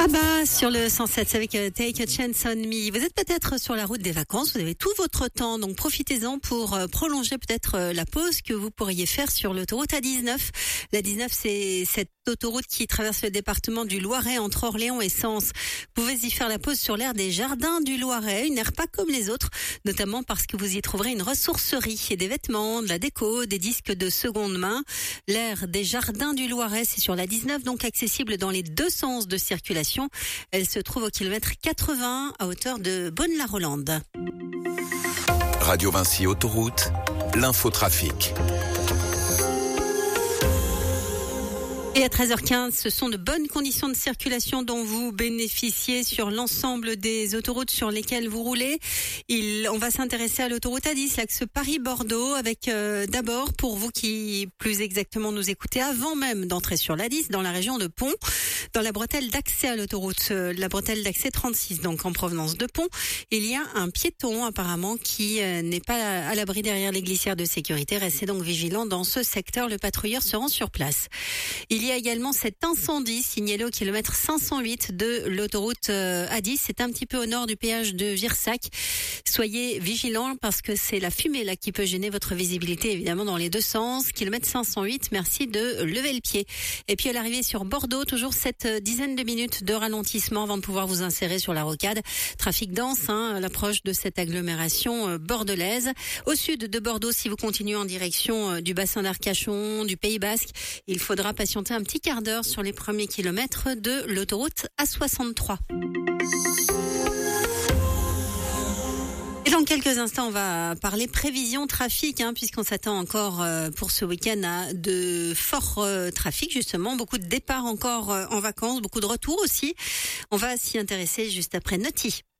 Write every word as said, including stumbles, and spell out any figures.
Ah bah sur le cent sept, c'est avec euh, Take a Chance on Me. Vous êtes peut-être sur la route des vacances, vous avez tout votre temps, donc profitez-en pour euh, prolonger peut-être euh, la pause que vous pourriez faire sur l'autoroute A dix-neuf. La dix-neuf, c'est cette autoroute qui traverse le département du Loiret entre Orléans et Sens. Vous pouvez y faire la pause sur l'aire des Jardins du Loiret, une aire pas comme les autres, notamment parce que vous y trouverez une ressourcerie et des vêtements, de la déco, des disques de seconde main. L'aire des Jardins du Loiret, c'est sur la dix-neuf, donc accessible dans les deux sens de circulation. Elle se trouve au kilomètre quatre-vingts à hauteur de Bonne-la-Rolande. Radio Vinci Autoroute, l'infotrafic. Et à treize heures quinze, ce sont de bonnes conditions de circulation dont vous bénéficiez sur l'ensemble des autoroutes sur lesquelles vous roulez. Il, on va s'intéresser à l'autoroute A dix, l'axe Paris-Bordeaux, avec euh, d'abord, pour vous qui plus exactement nous écoutez avant même d'entrer sur l'A dix, dans la région de Pont, dans la bretelle d'accès à l'autoroute, euh, la bretelle d'accès trente-six, donc en provenance de Pont, il y a un piéton apparemment qui euh, n'est pas à l'abri derrière les glissières de sécurité. Restez donc vigilants dans ce secteur, le patrouilleur se rend sur place. Il Il y a également cet incendie signalé au kilomètre cinq cent huit de l'autoroute A dix. C'est un petit peu au nord du péage de Virsac. Soyez vigilants parce que c'est la fumée là qui peut gêner votre visibilité évidemment dans les deux sens. Kilomètre cinq cent huit, merci de lever le pied. Et puis à l'arrivée sur Bordeaux, toujours cette dizaine de minutes de ralentissement avant de pouvoir vous insérer sur la rocade. Trafic dense hein, à l'approche de cette agglomération bordelaise. Au sud de Bordeaux, si vous continuez en direction du bassin d'Arcachon, du Pays Basque, il faudra patienter un petit quart d'heure sur les premiers kilomètres de l'autoroute A soixante-trois. Et dans quelques instants, on va parler prévision trafic, hein, puisqu'on s'attend encore euh, pour ce week-end à de forts euh, trafics, justement. Beaucoup de départs encore euh, en vacances, beaucoup de retours aussi. On va s'y intéresser juste après Naughty.